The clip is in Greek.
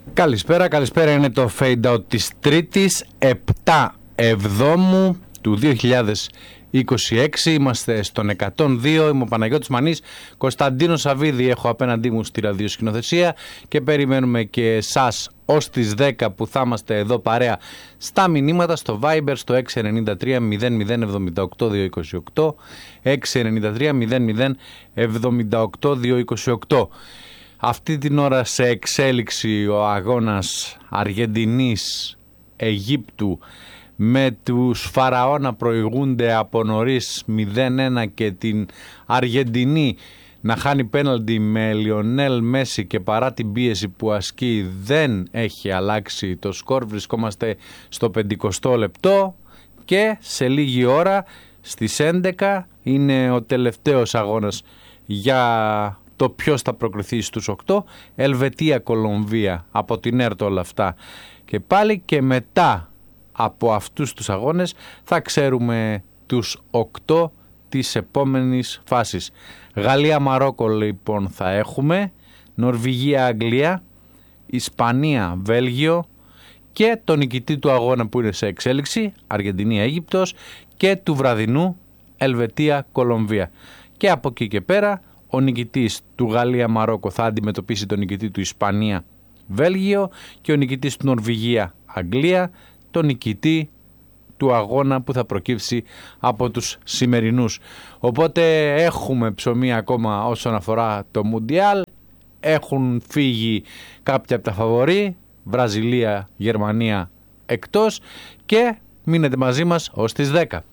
Καλησπέρα, καλησπέρα. Είναι το Fade Out της Τρίτης 7 Εβδόμου του 2026. Είμαστε στον 102. Είμαι ο Παναγιώτης Μανής. Κωνσταντίνο Σαββίδη έχω απέναντί μου στη ραδιοσκηνοθεσία και περιμένουμε και εσάς ως τις 10 που θα είμαστε εδώ παρέα στα μηνύματα στο Viber στο 693 0078 228 693 0078 228. Αυτή την ώρα σε εξέλιξη ο αγώνας Αργεντινής Αιγύπτου, με τους Φαραώ να προηγούνται από νωρίς 0-1 και την Αργεντινή να χάνει πέναλτι με Λιονέλ Μέση, και παρά την πίεση που ασκεί δεν έχει αλλάξει το σκορ. Βρισκόμαστε στο 50 λεπτό και σε λίγη ώρα στις 11 είναι ο τελευταίος αγώνας για το ποιος θα προκριθεί στους 8. Ελβετία-Κολομβία, από την ΕΡΤ όλα αυτά. Και πάλι και μετά από αυτούς τους αγώνες θα ξέρουμε τους 8 της επόμενης φάσης. Γαλλία-Μαρόκο λοιπόν θα έχουμε, Νορβηγία-Αγγλία, Ισπανία-Βέλγιο και τον νικητή του αγώνα που είναι σε εξέλιξη, Αργεντινή-Αίγυπτος, και του βραδινού Ελβετία-Κολομβία. Και από εκεί και πέρα ο νικητής του Γαλλία-Μαρόκο θα αντιμετωπίσει τον νικητή του Ισπανία-Βέλγιο και ο νικητής του Νορβηγία-Αγγλία τον νικητή του αγώνα που θα προκύψει από τους σημερινούς. Οπότε έχουμε ψωμί ακόμα όσον αφορά το Μουντιάλ. Έχουν φύγει κάποια από τα φαβορί, Βραζιλία, Γερμανία εκτός, και μείνετε μαζί μας ως τις 10.